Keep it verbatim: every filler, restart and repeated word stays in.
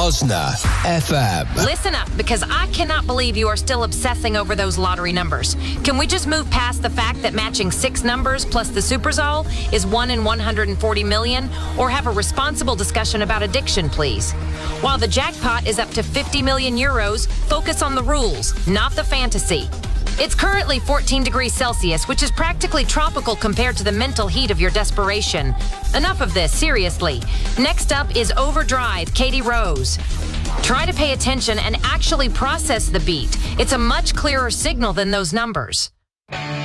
Osna F M. Listen up, because I cannot believe you are still obsessing over those lottery numbers. Can we just move past the fact that matching six numbers plus the Superzol is one in one hundred forty million, or have a responsible discussion about addiction, please? While the jackpot is up to fifty million euros, focus on the rules, not the fantasy. It's currently fourteen degrees Celsius, which is practically tropical compared to the mental heat of your desperation. Enough of this, seriously. Next up is Overdrive, Katie Rose. Try to pay attention and actually process the beat. It's a much clearer signal than those numbers.